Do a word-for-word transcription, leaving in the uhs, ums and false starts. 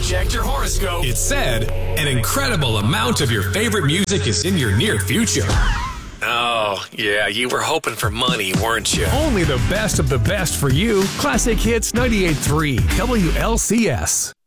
checked your horoscope. It said an incredible amount of your favorite music is in your near future. Oh, yeah, you were hoping for money, weren't you? Only the best of the best for you. Classic Hits ninety-eight point three W L C S.